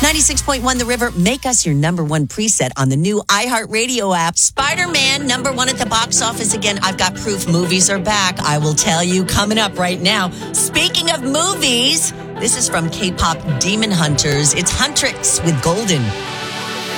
96.1 The River, make us your number one preset on the new iHeartRadio app. Spider-Man, number one at the box office again. I've got proof movies are back. I will tell you coming up right now. Speaking of movies, this is from K-pop Demon Hunters. It's Huntrix with Golden.